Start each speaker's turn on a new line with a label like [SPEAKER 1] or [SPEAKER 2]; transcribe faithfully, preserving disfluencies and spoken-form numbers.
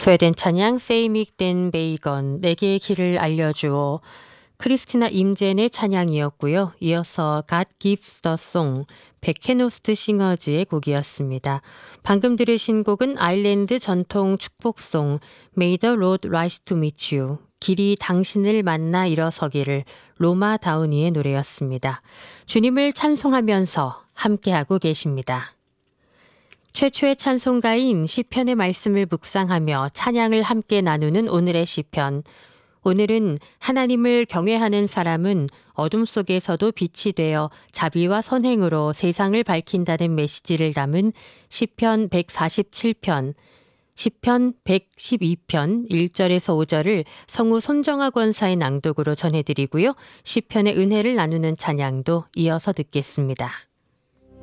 [SPEAKER 1] 스웨덴 찬양 세이믹 댄 베이건 내게 길을 알려주오. 크리스티나 임젠의 찬양이었고요. 이어서 God Gives the Song 백헤노스트 싱어즈의 곡이었습니다. 방금 들으신 곡은 아일랜드 전통 축복송 May the road rise to meet you. 길이 당신을 만나 일어서기를 로마 다우니의 노래였습니다. 주님을 찬송하면서 함께하고 계십니다. 최초의 찬송가인 시편의 말씀을 묵상하며 찬양을 함께 나누는 오늘의 시편. 오늘은 하나님을 경외하는 사람은 어둠 속에서도 빛이 되어 자비와 선행으로 세상을 밝힌다는 메시지를 담은 시편 백사십칠 편, 시편 백십이 편 일 절에서 오 절을 성우 손정아 권사의 낭독으로 전해드리고요. 시편의 은혜를 나누는 찬양도 이어서 듣겠습니다.